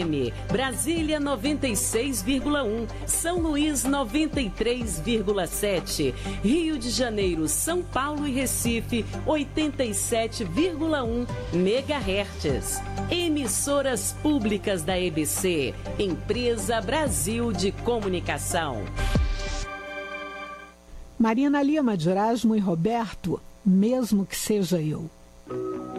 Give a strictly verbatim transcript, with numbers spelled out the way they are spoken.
Brasília noventa e seis vírgula um, São Luís noventa e três vírgula sete, Rio de Janeiro, São Paulo e Recife oitenta e sete vírgula um megahertz. Emissoras públicas da E B C, Empresa Brasil de Comunicação. Marina Lima de Erasmo e Roberto, mesmo que seja eu.